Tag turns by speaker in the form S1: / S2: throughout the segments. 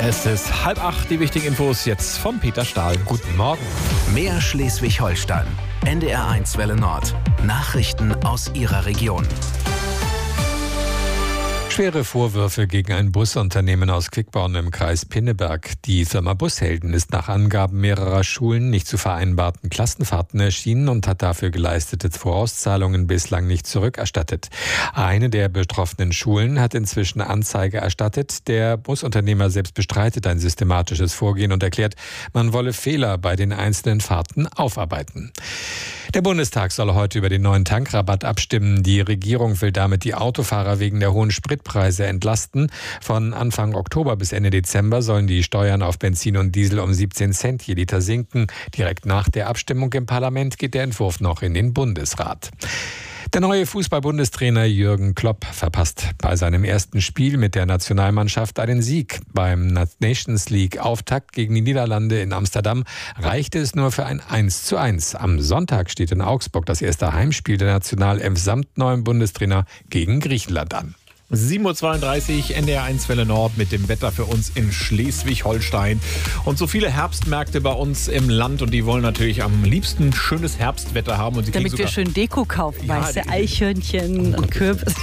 S1: Es ist 7:30, die wichtigen Infos jetzt von Peter Stahl.
S2: Guten Morgen.
S3: Mehr Schleswig-Holstein. NDR1 Welle Nord. Nachrichten aus Ihrer Region.
S2: Schwere Vorwürfe gegen ein Busunternehmen aus Quickborn im Kreis Pinneberg. Die Firma Bushelden ist nach Angaben mehrerer Schulen nicht zu vereinbarten Klassenfahrten erschienen und hat dafür geleistete Vorauszahlungen bislang nicht zurückerstattet. Eine der betroffenen Schulen hat inzwischen Anzeige erstattet. Der Busunternehmer selbst bestreitet ein systematisches Vorgehen und erklärt, man wolle Fehler bei den einzelnen Fahrten aufarbeiten. Der Bundestag soll heute über den neuen Tankrabatt abstimmen. Die Regierung will damit die Autofahrer wegen der hohen Spritpreise entlasten. Von Anfang Oktober bis Ende Dezember sollen die Steuern auf Benzin und Diesel um 17 Cent je Liter sinken. Direkt nach der Abstimmung im Parlament geht der Entwurf noch in den Bundesrat. Der neue Fußball-Bundestrainer Jürgen Klopp verpasst bei seinem ersten Spiel mit der Nationalmannschaft einen Sieg. Beim Nations League-Auftakt gegen die Niederlande in Amsterdam reichte es nur für ein 1:1. Am Sonntag steht in Augsburg das erste Heimspiel der Nationalelf samt neuem Bundestrainer gegen Griechenland an.
S1: 7:32 Uhr, NDR1 Welle Nord mit dem Wetter für uns in Schleswig-Holstein. Und so viele Herbstmärkte bei uns im Land und die wollen natürlich am liebsten schönes Herbstwetter haben. Und sie
S4: damit wir schön Deko kaufen,
S1: Ja,
S4: weißt du, Eichhörnchen und Kürbis.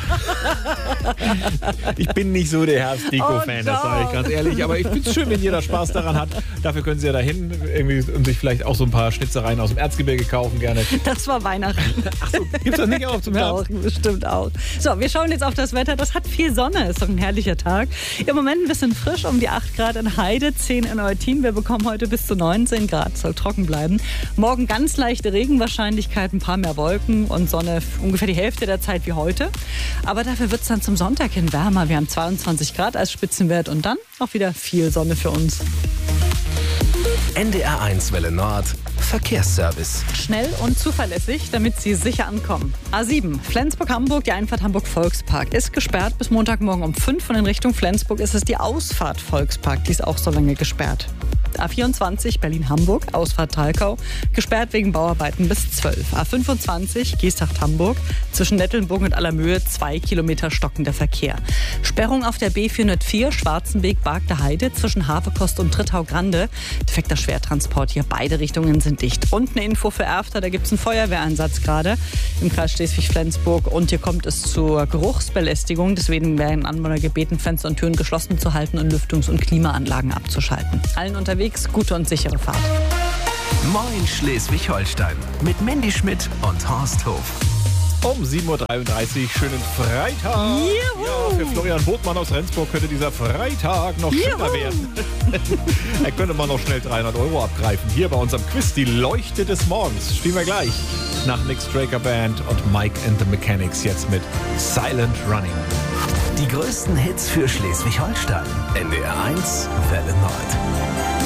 S1: Ich bin nicht so der Herbstdeko-Fan, das sage ich ganz ehrlich. Aber ich finde es schön, wenn jeder Spaß daran hat. Dafür können Sie ja dahin irgendwie und sich vielleicht auch so ein paar Schnitzereien aus dem Erzgebirge kaufen gerne.
S4: Das war Weihnachten.
S1: Achso, gibt es das nicht auch zum Herbst?
S4: Doch, bestimmt auch. So, wir schauen jetzt auf das Wetter. Das hat viel Sonne, ist doch ein herrlicher Tag. Im Moment ein bisschen frisch, um die 8 Grad in Heide, 10 in Eutin. Wir bekommen heute bis zu 19 Grad, soll trocken bleiben. Morgen ganz leichte Regenwahrscheinlichkeit, ein paar mehr Wolken und Sonne ungefähr die Hälfte der Zeit wie heute. Aber dafür wird es dann zum Sonntag hin wärmer. Wir haben 22 Grad als Spitzenwert und dann auch wieder viel Sonne für uns.
S3: NDR1 Welle Nord. Verkehrsservice.
S4: Schnell und zuverlässig, damit Sie sicher ankommen. A7, Flensburg-Hamburg, die Einfahrt Hamburg-Volkspark ist gesperrt bis Montagmorgen um 5 und in Richtung Flensburg ist es die Ausfahrt Volkspark, die ist auch so lange gesperrt. A24 Berlin-Hamburg, Ausfahrt Thalkau, gesperrt wegen Bauarbeiten bis 12. A25 Geesthacht-Hamburg, zwischen Nettelnburg und Allermöhe 2 Kilometer stockender Verkehr. Sperrung auf der B404 Schwarzenweg-Bargter Heide zwischen Havekost und Trittau-Grande. Defekter Schwertransport hier, beide Richtungen sind dicht. Und eine Info für Erfter, da gibt es einen Feuerwehreinsatz gerade im Kreis Schleswig-Flensburg und hier kommt es zur Geruchsbelästigung. Deswegen werden Anwohner gebeten, Fenster und Türen geschlossen zu halten und Lüftungs- und Klimaanlagen abzuschalten. Allen unterwegs gute und sichere Fahrt.
S3: Moin Schleswig-Holstein mit Mandy Schmidt und Horst Hof.
S1: Um 7:33 Uhr, schönen Freitag.
S4: Juhu.
S1: Ja, für Florian Botmann aus Rendsburg könnte dieser Freitag noch schöner werden. Er könnte mal noch schnell 300 € abgreifen. Hier bei unserem Quiz, die Leuchte des Morgens. Spielen wir gleich nach Nick Straker Band und Mike and the Mechanics jetzt mit Silent Running.
S3: Die größten Hits für Schleswig-Holstein. NDR1 Welle Nord.